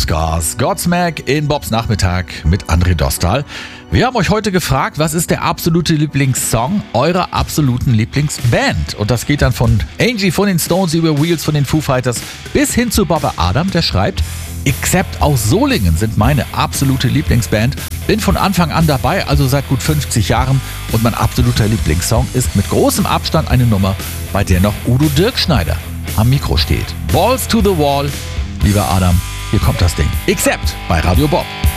Scars, Godsmack in Bobs Nachmittag mit André Dostal. Wir haben euch heute gefragt, was ist der absolute Lieblingssong eurer absoluten Lieblingsband? Und das geht dann von Angie von den Stones über Wheels von den Foo Fighters bis hin zu Bobbe Adam, der schreibt: Accept aus Solingen sind meine absolute Lieblingsband. Bin von Anfang an dabei, also seit gut 50 Jahren. Und mein absoluter Lieblingssong ist mit großem Abstand eine Nummer, bei der noch Udo Dirkschneider am Mikro steht. Balls to the Wall. Lieber Adam, hier kommt das Ding. Accept bei Radio Bob.